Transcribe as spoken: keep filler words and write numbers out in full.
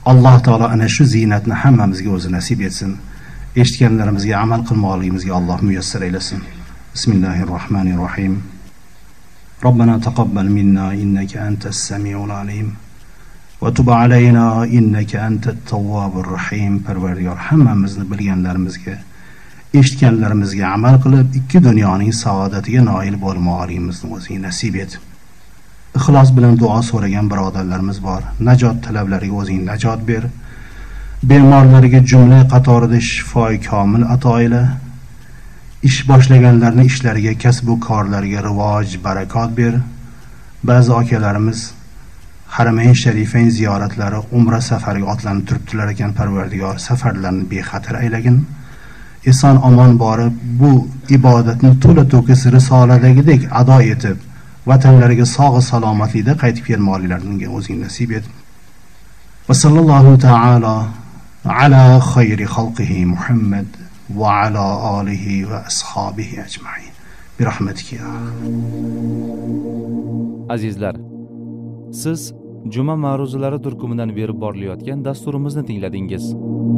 Alloh taolo ana shu ziynatni hammamizga o'zi nasib etsin. Eshitganlarimizga amal qilmoqligimizga Alloh muyassar aylasin. Bismillahirrohmanirrohim. Robbana taqabbal minna innaka antas samiul alim va tub alayna innaka antat tawwabur rahim. Parvardigor, hammamizni bilganlarimizga, eshitganlarimizga amal qilib, ikki dunyoning saodatiga noil bo'lmoqligimizni o'zing nasib et. Ixlos bilan duo so'ragan birodarlarimiz bor. Najot talablariga o'zing najot ber. Bemorlarga jumla qatorida shifoi komil ato eyle. Ish boshlaganlarning ishlariga, kasb-u korlariga rivoj, barakot ber. Ba'zi akalarimiz Haramayn Sharifayn ziyoratlari, umra safariga otlanib turibdilar ekan. Parvardigor, safarlarni bexatar aylagin. Eson omon borib, bu ibodatni to'la to'kis risoladagidek ado etib, vatanlariga sog' salomatlikda qaytib kelmoqliklarini o'zing nasib et. Va sallallohu ta'ala ala khayri xalqihi Muhammad va ala alihi va ashabihi ajma'in. Bi rahmatika ya. Azizlar, siz Juma ma'ruzalari turkumidan berib borilayotgan dasturimizni tingladingiz.